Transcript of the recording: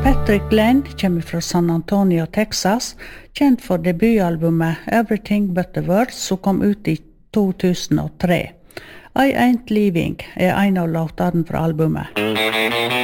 Patrick Glenn kommer fra San Antonio, Texas, kjent for debutalbumet Everything But The Words, som kom ut i 2003. I Ain't Leaving en av låtene fra albumet.